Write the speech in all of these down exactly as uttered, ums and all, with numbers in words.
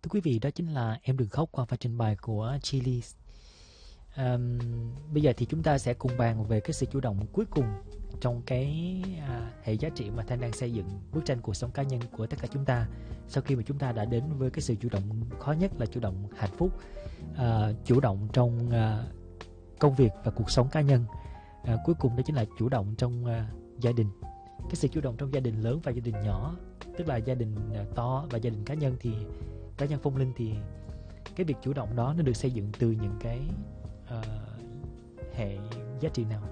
Thưa quý vị, đó chính là Em Đừng Khóc qua pha trình bày của Chillies. Um, bây giờ thì chúng ta sẽ cùng bàn về cái sự chủ động cuối cùng trong cái à, hệ giá trị mà Thanh đang xây dựng bức tranh cuộc sống cá nhân của tất cả chúng ta. Sau khi mà chúng ta đã đến với cái sự chủ động khó nhất là chủ động hạnh phúc, à, chủ động trong à, công việc và cuộc sống cá nhân, à, cuối cùng đó chính là chủ động trong à, gia đình. Cái sự chủ động trong gia đình lớn và gia đình nhỏ, tức là gia đình à, to và gia đình cá nhân, thì cá nhân Phong Linh thì cái việc chủ động đó nó được xây dựng từ những cái uh, hệ giá trị nào?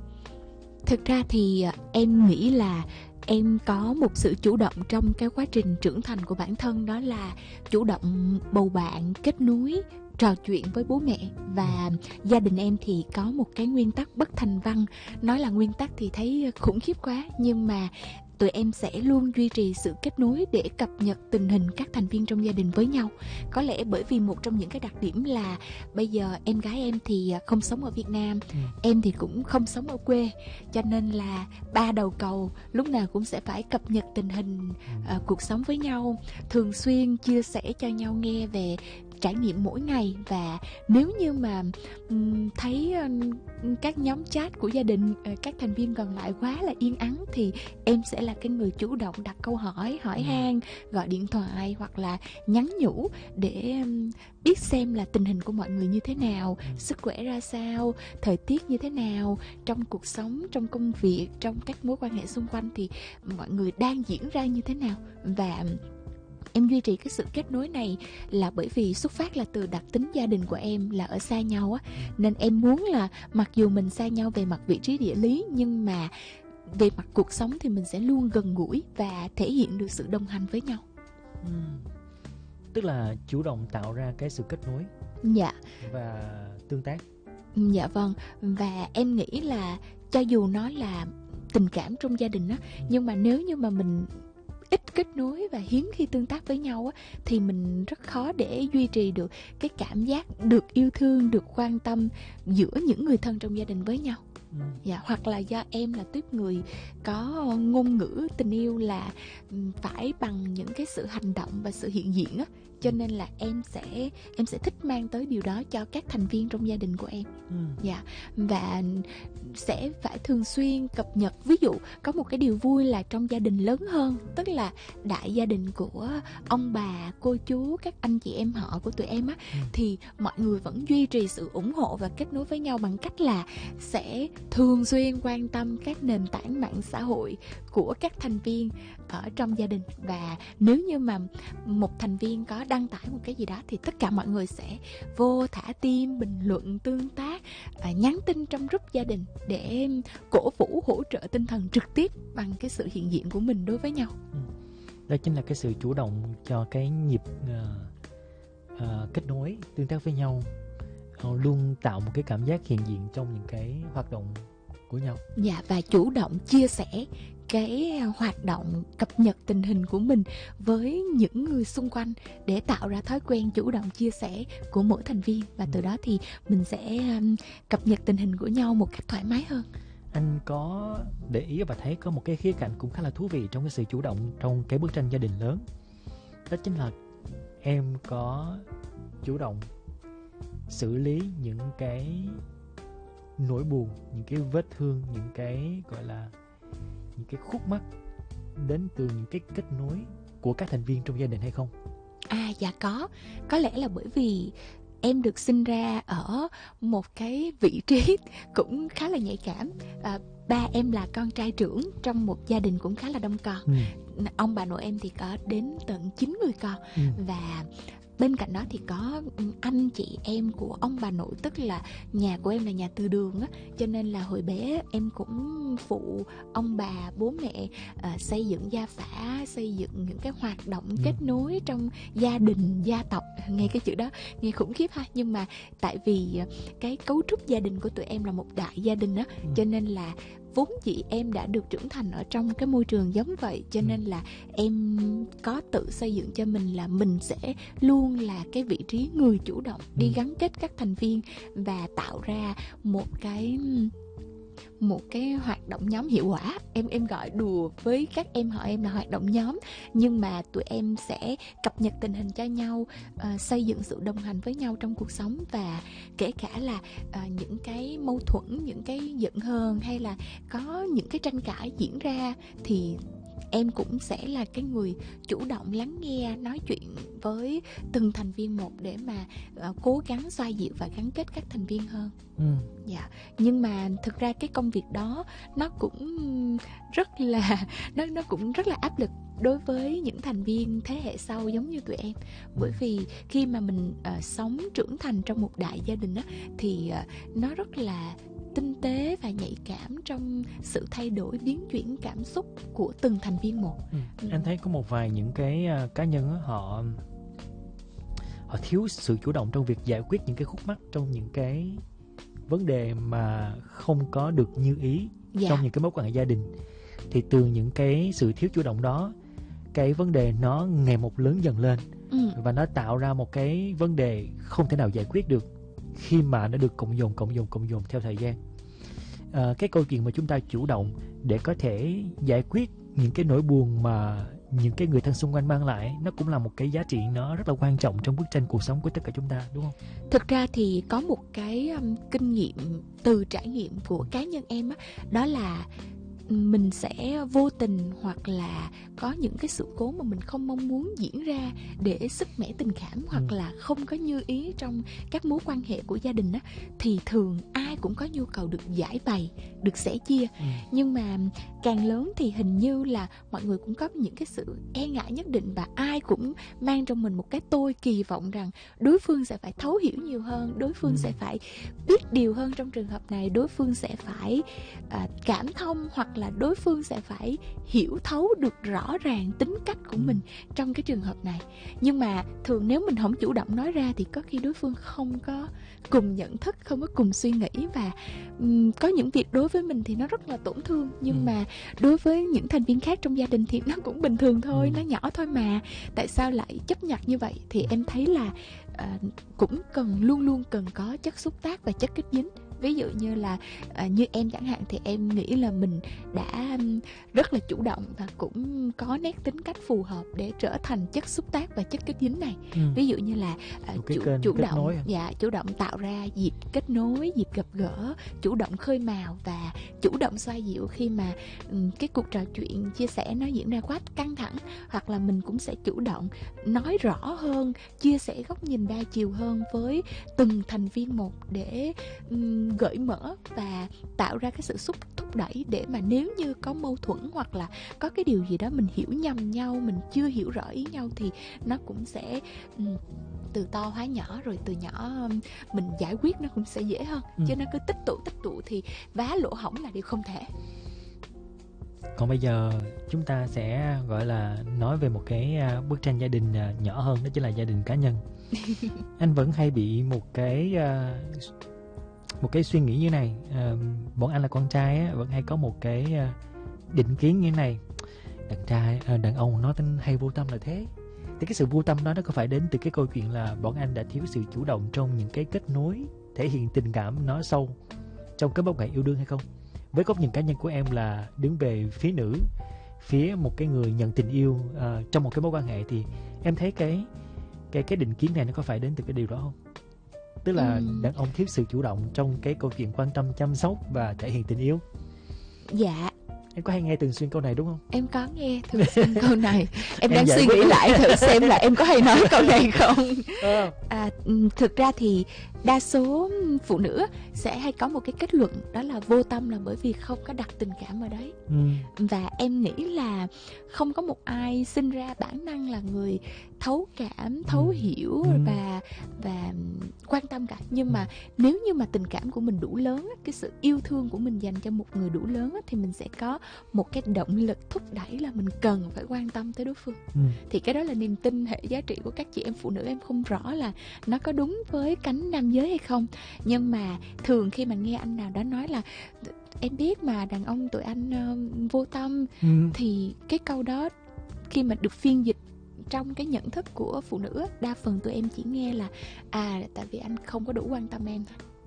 Thực ra thì em nghĩ là em có một sự chủ động trong cái quá trình trưởng thành của bản thân, đó là chủ động bầu bạn, kết nối, trò chuyện với bố mẹ. Và gia đình em thì có một cái nguyên tắc bất thành văn. Nói là nguyên tắc thì thấy khủng khiếp quá, nhưng mà tụi em sẽ luôn duy trì sự kết nối để cập nhật tình hình các thành viên trong gia đình với nhau. Có lẽ bởi vì một trong những cái đặc điểm là bây giờ em gái em thì không sống ở Việt Nam, ừ. em thì cũng không sống ở quê, cho nên là ba đầu cầu lúc nào cũng sẽ phải cập nhật tình hình uh, cuộc sống với nhau, thường xuyên chia sẻ cho nhau nghe về trải nghiệm mỗi ngày. Và nếu như mà um, thấy um, các nhóm chat của gia đình, uh, các thành viên còn lại quá là yên ắng, thì em sẽ là cái người chủ động đặt câu hỏi, hỏi han, gọi điện thoại hoặc là nhắn nhủ để um, biết xem là tình hình của mọi người như thế nào, sức khỏe ra sao, thời tiết như thế nào, trong cuộc sống, trong công việc, trong các mối quan hệ xung quanh thì mọi người đang diễn ra như thế nào. Và em duy trì cái sự kết nối này là bởi vì xuất phát là từ đặc tính gia đình của em là ở xa nhau á, nên em muốn là mặc dù mình xa nhau về mặt vị trí địa lý, nhưng mà về mặt cuộc sống thì mình sẽ luôn gần gũi và thể hiện được sự đồng hành với nhau. Ừ. Tức là chủ động tạo ra cái sự kết nối, dạ, và tương tác. Dạ vâng. Và em nghĩ là cho dù nó là tình cảm trong gia đình á, ừ. nhưng mà nếu như mà mình ít kết nối và hiếm khi tương tác với nhau á, thì mình rất khó để duy trì được cái cảm giác được yêu thương, được quan tâm giữa những người thân trong gia đình với nhau. Ừ. Dạ, hoặc là do em là tuýp người có ngôn ngữ tình yêu là phải bằng những cái sự hành động và sự hiện diện á, cho nên là em sẽ em sẽ thích mang tới điều đó cho các thành viên trong gia đình của em. Ừ. Dạ, và sẽ phải thường xuyên cập nhật. Ví dụ có một cái điều vui là trong gia đình lớn hơn, tức là đại gia đình của ông bà, cô chú, các anh chị em họ của tụi em á, ừ. thì mọi người vẫn duy trì sự ủng hộ và kết nối với nhau bằng cách là sẽ thường xuyên quan tâm các nền tảng mạng xã hội của các thành viên ở trong gia đình. Và nếu như mà một thành viên có đăng tải một cái gì đó thì tất cả mọi người sẽ vô thả tim, bình luận, tương tác, à, nhắn tin trong group gia đình để cổ vũ, hỗ trợ tinh thần trực tiếp bằng cái sự hiện diện của mình đối với nhau. Ừ. Đó chính là cái sự chủ động cho cái nhịp uh, uh, kết nối, tương tác với nhau, uh, luôn tạo một cái cảm giác hiện diện trong những cái hoạt động của nhau. Dạ, và chủ động chia sẻ cái hoạt động, cập nhật tình hình của mình với những người xung quanh để tạo ra thói quen chủ động chia sẻ của mỗi thành viên. Và từ đó thì mình sẽ um, cập nhật tình hình của nhau một cách thoải mái hơn. Anh có để ý và thấy có một cái khía cạnh cũng khá là thú vị trong cái sự chủ động trong cái bức tranh gia đình lớn. Đó chính là em có chủ động xử lý những cái nỗi buồn, những cái vết thương, những cái gọi là những cái khúc mắc đến từ những cái kết nối của các thành viên trong gia đình hay không? À dạ có. Có lẽ là bởi vì em được sinh ra ở một cái vị trí cũng khá là nhạy cảm. à, Ba em là con trai trưởng trong một gia đình cũng khá là đông con. ừ. Ông bà nội em thì có đến tận chín người con. ừ. Và bên cạnh đó thì có anh chị em của ông bà nội, tức là nhà của em là nhà từ đường á, cho nên là hồi bé em cũng phụ ông bà, bố mẹ uh, xây dựng gia phả, xây dựng những cái hoạt động ừ. kết nối trong gia đình, gia tộc. Nghe cái chữ đó nghe khủng khiếp ha, nhưng mà tại vì cái cấu trúc gia đình của tụi em là một đại gia đình á, ừ. cho nên là vốn dĩ em đã được trưởng thành ở trong cái môi trường giống vậy, cho nên là em có tự xây dựng cho mình là mình sẽ luôn là cái vị trí người chủ động đi gắn kết các thành viên và tạo ra một cái một cái hoạt động nhóm hiệu quả. Em em gọi đùa với các em họ em là hoạt động nhóm, nhưng mà tụi em sẽ cập nhật tình hình cho nhau, uh, xây dựng sự đồng hành với nhau trong cuộc sống, và kể cả là uh, những cái mâu thuẫn, những cái giận hờn hay là có những cái tranh cãi diễn ra thì em cũng sẽ là cái người chủ động lắng nghe, nói chuyện với từng thành viên một để mà uh, cố gắng xoa dịu và gắn kết các thành viên hơn. Ừ. Dạ. Nhưng mà thực ra cái công việc đó nó cũng rất là nó nó cũng rất là áp lực đối với những thành viên thế hệ sau giống như tụi em. Bởi vì khi mà mình uh, sống trưởng thành trong một đại gia đình á, thì uh, nó rất là tinh tế và nhạy cảm trong sự thay đổi, biến chuyển cảm xúc của từng thành viên một. Ừ. Ừ. Anh thấy có một vài những cái uh, cá nhân á, họ họ thiếu sự chủ động trong việc giải quyết những cái khúc mắc trong những cái vấn đề mà không có được như ý Dạ. trong những cái mối quan hệ gia đình. Thì từ những cái sự thiếu chủ động đó, cái vấn đề nó ngày một lớn dần lên. Ừ. Và nó tạo ra một cái vấn đề không thể nào giải quyết được khi mà nó được cộng dồn cộng dồn cộng dồn theo thời gian. À, cái câu chuyện mà chúng ta chủ động để có thể giải quyết những cái nỗi buồn mà những cái người thân xung quanh mang lại, nó cũng là một cái giá trị nó rất là quan trọng trong bức tranh cuộc sống của tất cả chúng ta, đúng không? Thực ra thì có một cái um, kinh nghiệm từ trải nghiệm của cá nhân em á, đó là mình sẽ vô tình hoặc là có những cái sự cố mà mình không mong muốn diễn ra để sức mẻ tình cảm, hoặc ừ. là không có như ý trong các mối quan hệ của gia đình á, thì thường ai cũng có nhu cầu được giải bày, được sẻ chia. ừ. Nhưng mà càng lớn thì hình như là mọi người cũng có những cái sự e ngại nhất định, và ai cũng mang trong mình một cái tôi kỳ vọng rằng đối phương sẽ phải thấu hiểu nhiều hơn, đối phương ừ. sẽ phải biết điều hơn trong trường hợp này, đối phương sẽ phải à, cảm thông, hoặc là đối phương sẽ phải hiểu thấu được rõ ràng tính cách của ừ. mình trong cái trường hợp này. Nhưng mà thường nếu mình không chủ động nói ra thì có khi đối phương không có cùng nhận thức, không có cùng suy nghĩ, và um, có những việc đối với mình thì nó rất là tổn thương, nhưng ừ. mà đối với những thành viên khác trong gia đình thì nó cũng bình thường thôi, ừ. nó nhỏ thôi mà, tại sao lại chấp nhặt như vậy? Thì em thấy là uh, cũng cần luôn luôn cần có chất xúc tác và chất kết dính. Ví dụ như là à, như em chẳng hạn, thì em nghĩ là mình đã um, rất là chủ động và cũng có nét tính cách phù hợp để trở thành chất xúc tác và chất kết dính này. ừ. Ví dụ như là à, chủ, chủ động dạ, chủ động tạo ra dịp kết nối, dịp gặp gỡ, chủ động khơi mào và chủ động xoa dịu khi mà um, cái cuộc trò chuyện chia sẻ nó diễn ra quá căng thẳng, hoặc là mình cũng sẽ chủ động nói rõ hơn, chia sẻ góc nhìn đa chiều hơn với từng thành viên một để um, gợi mở và tạo ra cái sự xúc thúc đẩy để mà nếu như có mâu thuẫn hoặc là có cái điều gì đó mình hiểu nhầm nhau, mình chưa hiểu rõ ý nhau, thì nó cũng sẽ um, từ to hóa nhỏ, rồi từ nhỏ um, mình giải quyết nó cũng sẽ dễ hơn. ừ. Chứ nó cứ tích tụ tích tụ thì vá lỗ hổng là điều không thể. Còn bây giờ chúng ta sẽ gọi là nói về một cái bức tranh gia đình nhỏ hơn, đó chính là gia đình cá nhân. Anh vẫn hay bị một cái uh, một cái suy nghĩ như này, uh, bọn anh là con trai á, vẫn hay có một cái uh, định kiến như này: đàn trai, uh, đàn ông nói tính hay vô tâm là thế. Thì cái sự vô tâm đó nó có phải đến từ cái câu chuyện là bọn anh đã thiếu sự chủ động trong những cái kết nối, thể hiện tình cảm nó sâu trong cái mối quan hệ yêu đương hay không? Với góc nhìn cá nhân của em là đứng về phía nữ, phía một cái người nhận tình yêu uh, trong một cái mối quan hệ, thì em thấy cái cái cái định kiến này nó có phải đến từ cái điều đó không? Tức là ừ. đàn ông thiếu sự chủ động trong cái câu chuyện quan tâm, chăm sóc và thể hiện tình yêu. Dạ. Em có hay nghe thường xuyên câu này đúng không? Em có nghe thường xuyên câu này. Em, em đang suy nghĩ lại thử xem là em có hay nói câu này không. À. À, thực ra thì đa số phụ nữ sẽ hay có một cái kết luận, đó là vô tâm là bởi vì không có đặt tình cảm ở đấy. ừ. Và em nghĩ là không có một ai sinh ra bản năng là người thấu cảm, thấu ừ. hiểu ừ. và và quan tâm cả. Nhưng mà ừ. nếu như mà tình cảm của mình đủ lớn, cái sự yêu thương của mình dành cho một người đủ lớn, thì mình sẽ có một cái động lực thúc đẩy là mình cần phải quan tâm tới đối phương. ừ. Thì cái đó là niềm tin hệ giá trị của các chị em phụ nữ. Em không rõ là nó có đúng với cánh nam giới hay không, nhưng mà thường khi mà nghe anh nào đó nói là em biết mà đàn ông tụi anh uh, vô tâm, ừ. thì cái câu đó khi mà được phiên dịch trong cái nhận thức của phụ nữ, đa phần tụi em chỉ nghe là à, tại vì anh không có đủ quan tâm em thôi.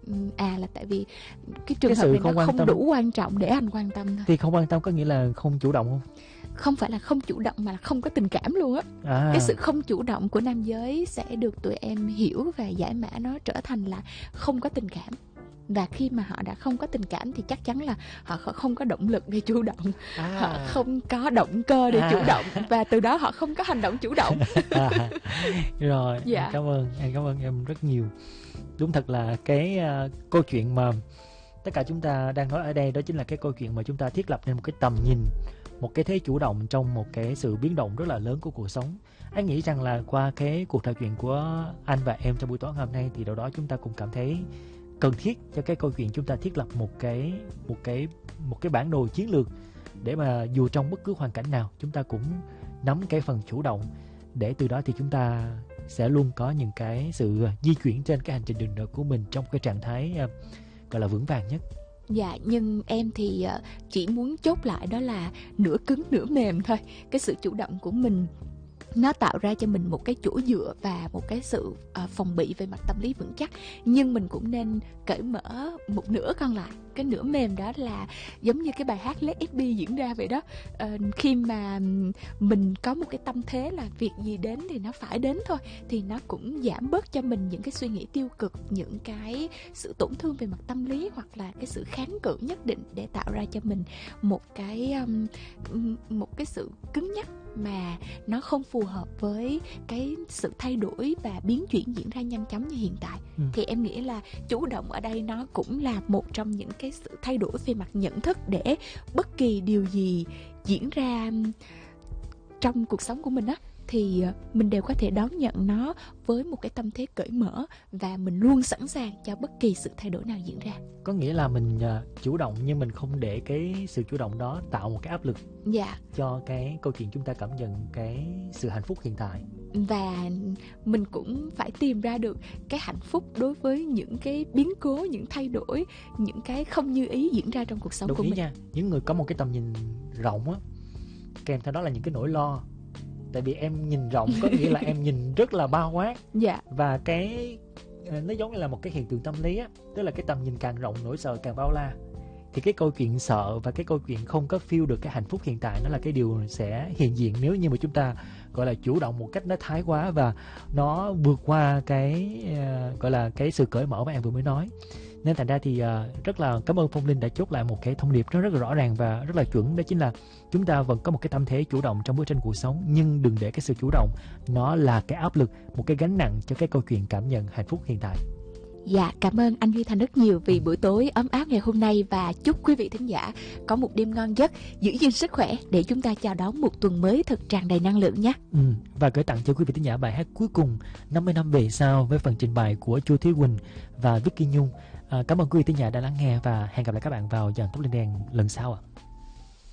À là tại vì cái trường Cái hợp sự này không nó quan không tâm. đủ quan trọng để anh quan tâm thôi. Thì không quan tâm có nghĩa là không chủ động không? Không phải là không chủ động mà là không có tình cảm luôn á. À. Cái sự không chủ động của nam giới sẽ được tụi em hiểu và giải mã nó trở thành là không có tình cảm. Và khi mà họ đã không có tình cảm thì chắc chắn là họ không có động lực để chủ động. À. Họ không có động cơ để À. chủ động. Và từ đó họ không có hành động chủ động. À. Rồi, Dạ. em cảm ơn, em cảm ơn em rất nhiều. Đúng thật là cái uh, câu chuyện mà tất cả chúng ta đang nói ở đây, đó chính là cái câu chuyện mà chúng ta thiết lập nên một cái tầm nhìn, một cái thế chủ động trong một cái sự biến động rất là lớn của cuộc sống. Anh nghĩ rằng là qua cái cuộc trò chuyện của anh và em trong buổi tối hôm nay thì đâu đó chúng ta cũng cảm thấy cần thiết cho cái câu chuyện chúng ta thiết lập một cái một cái một cái bản đồ chiến lược để mà dù trong bất cứ hoàn cảnh nào chúng ta cũng nắm cái phần chủ động, để từ đó thì chúng ta sẽ luôn có những cái sự di chuyển trên cái hành trình đường đời của mình trong cái trạng thái uh, gọi là vững vàng nhất. Dạ, nhưng em thì uh, chỉ muốn chốt lại đó là nửa cứng nửa mềm thôi. Cái sự chủ động của mình nó tạo ra cho mình một cái chỗ dựa và một cái sự uh, phòng bị về mặt tâm lý vững chắc. Nhưng mình cũng nên cởi mở một nửa còn lại. Cái nửa mềm đó là giống như cái bài hát Let It Be diễn ra vậy đó. uh, Khi mà mình có một cái tâm thế là việc gì đến thì nó phải đến thôi, thì nó cũng giảm bớt cho mình những cái suy nghĩ tiêu cực, những cái sự tổn thương về mặt tâm lý, hoặc là cái sự kháng cự nhất định, để tạo ra cho mình một cái um, một cái sự cứng nhắc mà nó không phù hợp với cái sự thay đổi và biến chuyển diễn ra nhanh chóng như hiện tại. ừ. Thì em nghĩ là chủ động ở đây nó cũng là một trong những cái sự thay đổi về mặt nhận thức, để bất kỳ điều gì diễn ra trong cuộc sống của mình á thì mình đều có thể đón nhận nó với một cái tâm thế cởi mở, và mình luôn sẵn sàng cho bất kỳ sự thay đổi nào diễn ra. Có nghĩa là mình uh, chủ động nhưng mình không để cái sự chủ động đó tạo một cái áp lực dạ. cho cái câu chuyện chúng ta cảm nhận cái sự hạnh phúc hiện tại. Và mình cũng phải tìm ra được cái hạnh phúc đối với những cái biến cố, những thay đổi, những cái không như ý diễn ra trong cuộc sống Đồng của ý mình. nha. Những người có một cái tầm nhìn rộng á, kèm theo đó là những cái nỗi lo. Tại vì em nhìn rộng có nghĩa là em nhìn rất là bao quát. Dạ. Và cái nó giống như là một cái hiện tượng tâm lý á, tức là cái tầm nhìn càng rộng, nỗi sợ càng bao la. Thì cái câu chuyện sợ và cái câu chuyện không có feel được cái hạnh phúc hiện tại, nó là cái điều sẽ hiện diện nếu như mà chúng ta gọi là chủ động một cách nó thái quá và nó vượt qua cái uh, gọi là cái sự cởi mở mà em vừa mới nói. Nên thành ra thì uh, rất là cảm ơn Phong Linh đã chốt lại một cái thông điệp nó rất là rõ ràng và rất là chuẩn, đó chính là chúng ta vẫn có một cái tâm thế chủ động trong bức tranh cuộc sống, nhưng đừng để cái sự chủ động nó là cái áp lực, một cái gánh nặng cho cái câu chuyện cảm nhận hạnh phúc hiện tại. Dạ, cảm ơn anh Duy Thành rất nhiều vì buổi tối ấm áp ngày hôm nay, và chúc quý vị thính giả có một đêm ngon giấc, giữ gìn sức khỏe để chúng ta chào đón một tuần mới thật tràn đầy năng lượng nhé. Ừ, và gửi tặng cho quý vị thính giả bài hát cuối cùng năm mươi năm về sau với phần trình bày của Chu Thúy Quỳnh và Vicky Nhung. À, cảm ơn quý vị thính giả đã lắng nghe và hẹn gặp lại các bạn vào dàn tóc lên đèn lần sau ạ. À.